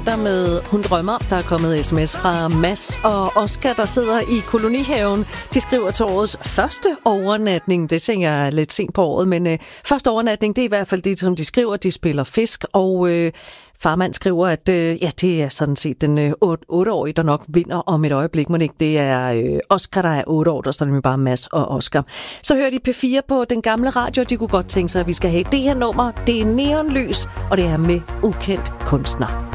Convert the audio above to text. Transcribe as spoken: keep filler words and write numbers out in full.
vinter med Hun drømmer. Der er kommet sms fra Mads og Oscar, der sidder i kolonihaven. De skriver til årets første overnatning. Det tænker jeg er lidt sent på året, men øh, første overnatning, det er i hvert fald det, som de skriver. De spiller fisk, og øh, farmand skriver, at øh, ja, det er sådan set den øh, otteårige, der nok vinder om et øjeblik. Men ikke, det er øh, Oscar, der er otte år. Der står nemlig bare Mads og Oscar. Så hører de P fire på den gamle radio. De kunne godt tænke sig, at vi skal have det her nummer. Det er Neonlys, og det er med ukendt kunstner.